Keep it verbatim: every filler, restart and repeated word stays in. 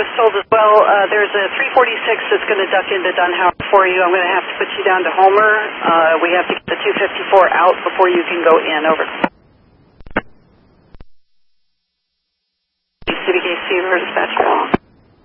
was told as well, uh, there's a three forty-six that's going to duck into Dunhauer for you. I'm going to have to put you down to Homer. Uh, we have to get the two fifty-four out before you can go in. Over. C B K C, dispatch.